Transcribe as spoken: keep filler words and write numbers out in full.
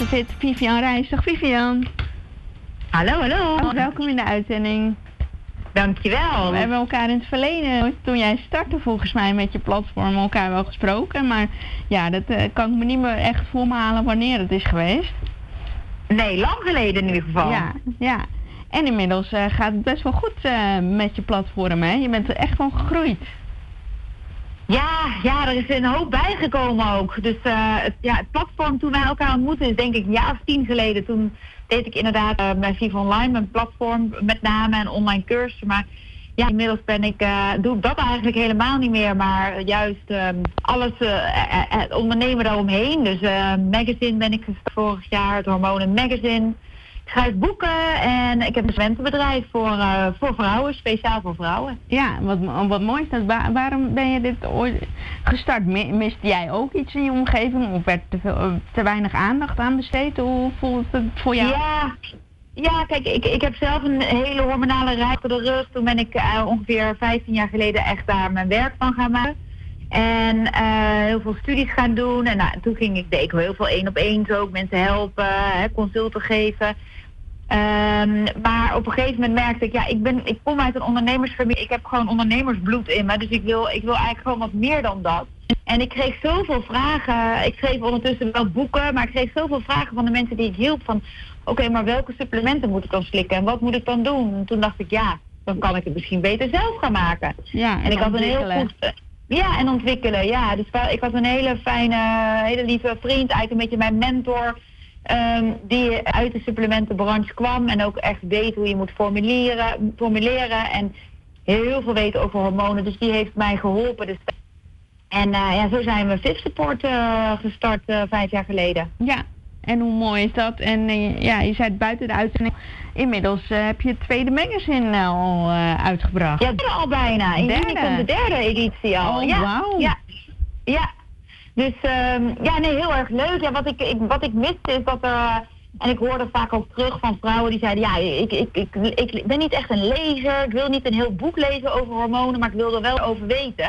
tafel zit Vivian Reis. Dag Vivian. Hallo, hallo. Welkom in de uitzending. Dankjewel. We hebben elkaar in het verleden, toen jij startte volgens mij met je platform, elkaar wel gesproken. Maar ja, dat uh, kan ik me niet meer echt voor me halen wanneer het is geweest. Nee, lang geleden in ieder geval. Ja, ja. En inmiddels uh, gaat het best wel goed uh, met je platform, hè? Je bent er echt van gegroeid. Ja, ja, er is een hoop bijgekomen ook. Dus uh, het, ja, het platform toen wij elkaar ontmoetten is denk ik een jaar of tien geleden. Toen deed ik inderdaad uh, bij Viva Online, mijn platform met name en online cursussen. Maar ja, inmiddels ben ik, uh, doe ik dat eigenlijk helemaal niet meer. Maar juist um, alles, uh, het ondernemen daaromheen. Dus uh, magazine ben ik gestart vorig jaar, het Hormonen Magazine. Ik schrijf boeken en ik heb een eventenbedrijf voor, uh, voor vrouwen, speciaal voor vrouwen. Ja, wat, wat mooi is dat. Waar, waarom ben je dit ooit gestart? Miste jij ook iets in je omgeving of werd te, veel, te weinig aandacht aan besteed? Hoe voelt het voor jou? Ja, ja kijk, ik, ik heb zelf een hele hormonale reis achter de rug. Toen ben ik uh, ongeveer vijftien jaar geleden echt daar mijn werk van gaan maken. En uh, heel veel studies gaan doen. En nou, toen ging ik, deed ik heel veel één op één ook, mensen helpen, hè, consulten geven. Um, maar op een gegeven moment merkte ik, ja, ik, ben, ik kom uit een ondernemersfamilie. Ik heb gewoon ondernemersbloed in me. Dus ik wil, ik wil eigenlijk gewoon wat meer dan dat. En ik kreeg zoveel vragen. Ik schreef ondertussen wel boeken, maar ik kreeg zoveel vragen van de mensen die ik hielp. Van, oké, okay, maar welke supplementen moet ik dan slikken? En wat moet ik dan doen? En toen dacht ik, ja, dan kan ik het misschien beter zelf gaan maken. Ja, en, en ik had een heel goed... Ja, en ontwikkelen, ja. Dus ik had een hele fijne, hele lieve vriend, eigenlijk een beetje mijn mentor, um, die uit de supplementenbranche kwam en ook echt weet hoe je moet formuleren, formuleren en heel veel weet over hormonen. Dus die heeft mij geholpen. Dus... En uh, ja, zo zijn we V I P Support uh, gestart uh, vijf jaar geleden. Ja, en hoe mooi is dat? En uh, ja, je zei het buiten de uitzending. Inmiddels uh, heb je het tweede magazine uh, al uh, uitgebracht. Ja, derde al bijna. In juni komt de derde editie al. Oh, ja, wauw. Ja, ja. Dus um, ja, nee, heel erg leuk. Ja, wat ik, ik, wat ik miste is dat er... Uh, en ik hoorde vaak ook terug van vrouwen die zeiden... Ja, ik, ik, ik, ik ben niet echt een lezer. Ik wil niet een heel boek lezen over hormonen, maar ik wil er wel over weten.